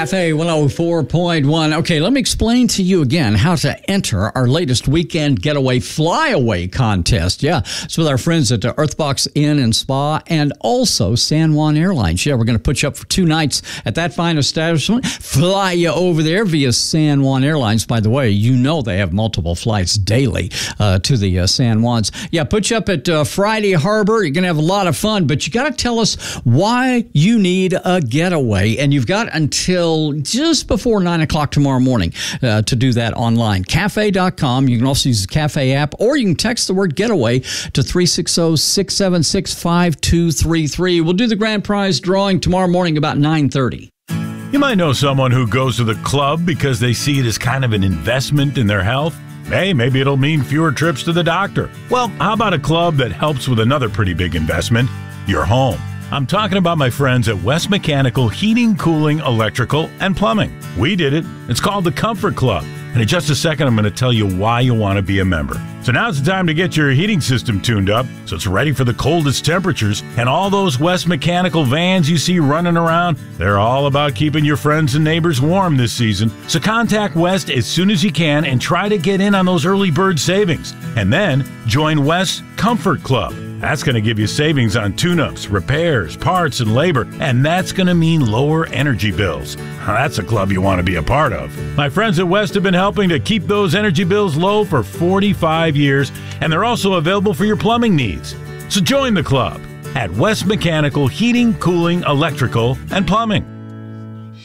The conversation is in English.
Cafe 104.1. Okay, let me explain to you again how to enter our latest weekend getaway flyaway contest. Yeah, it's with our friends at Earthbox Inn and Spa and also San Juan Airlines. Yeah, we're going to put you up for 2 nights at that fine establishment, fly you over there via San Juan Airlines. By the way, you know they have multiple flights daily to the San Juans. Yeah, put you up at Friday Harbor. You're going to have a lot of fun, but you got to tell us why you need a getaway, and you've got until just before 9 o'clock tomorrow morning to do that online. Cafe.com. You can also use the Cafe app, or you can text the word getaway to 360-676-5233. We'll do the grand prize drawing tomorrow morning about 9:30. You might know someone who goes to the club because they see it as kind of an investment in their health. Hey, maybe it'll mean fewer trips to the doctor. Well, how about a club that helps with another pretty big investment? Your home. I'm talking about my friends at West Mechanical Heating, Cooling, Electrical, and Plumbing. We did it. It's called the Comfort Club. And in just a second, I'm going to tell you why you want to be a member. So now's the time to get your heating system tuned up so it's ready for the coldest temperatures. And all those West Mechanical vans you see running around, they're all about keeping your friends and neighbors warm this season. So contact West as soon as you can and try to get in on those early bird savings. And then join West's Comfort Club. That's going to give you savings on tune-ups, repairs, parts, and labor, and that's going to mean lower energy bills. That's a club you want to be a part of. My friends at West have been helping to keep those energy bills low for 45 years, and they're also available for your plumbing needs. So join the club at West Mechanical Heating, Cooling, Electrical, and Plumbing.